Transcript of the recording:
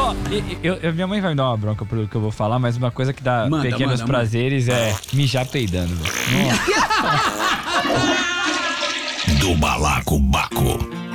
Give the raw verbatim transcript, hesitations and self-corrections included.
Ó, eu, eu- minha mãe vai me dar uma bronca pelo que eu vou falar, mas uma coisa que dá Manda, pequenos manda, prazeres é mijar peidando, velho. Nossa. Do Balacobaco.